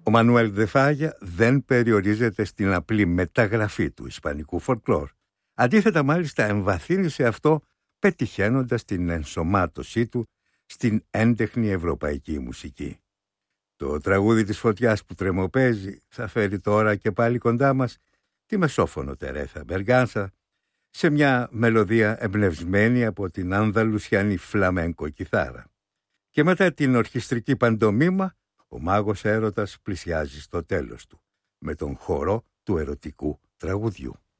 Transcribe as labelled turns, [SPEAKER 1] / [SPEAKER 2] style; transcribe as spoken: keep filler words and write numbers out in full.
[SPEAKER 1] Ο Μανουέλ Δε Φάγια δεν περιορίζεται στην απλή μεταγραφή του ισπανικού folklore. Αντίθετα, μάλιστα, εμβαθύνει σε αυτό, πετυχαίνοντας την ενσωμάτωσή του στην έντεχνη ευρωπαϊκή μουσική. Το τραγούδι της φωτιάς που τρεμοπαίζει θα φέρει τώρα και πάλι κοντά μας τη μεσόφωνο Τερέθα Μπεργάνσα σε μια μελωδία εμπνευσμένη από την ανδαλουσιανή φλαμέγκο κιθάρα. Και μετά την ορχιστρική παντομήμα, ο μάγος έρωτας πλησιάζει στο τέλος του, με τον χορό του ερωτικού τραγουδιού.